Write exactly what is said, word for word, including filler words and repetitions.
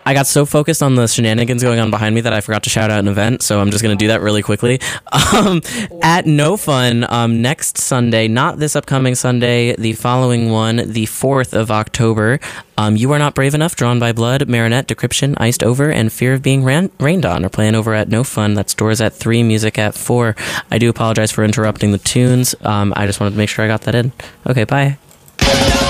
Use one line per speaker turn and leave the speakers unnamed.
I got so focused on the shenanigans going on behind me that I forgot to shout out an event, so I'm just going to do that really quickly. Um, at No Fun, um, next Sunday, not this upcoming Sunday, the following one, the fourth of October, um, You Are Not Brave Enough, Drawn by Blood, Marinette, Decryption, Iced Over, and Fear of Being ran- Rained On are playing over at No Fun. That's doors at three, music at four. I do apologize for interrupting the tunes. Um, I just wanted to make sure I got that in. Okay, bye.